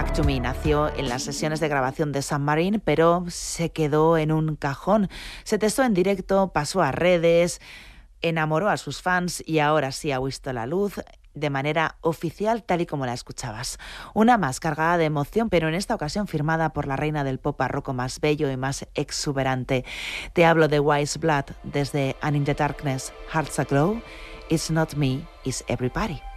Back to Me nació en las sesiones de grabación de Submarine, pero se quedó en un cajón. Se testó en directo, pasó a redes, enamoró a sus fans y ahora sí ha visto la luz de manera oficial, tal y como la escuchabas. Una más cargada de emoción, pero en esta ocasión firmada por la reina del pop barroco más bello y más exuberante. Te hablo de Wise Blood desde And in the Darkness, Hearts Aglow. It's not me, it's everybody.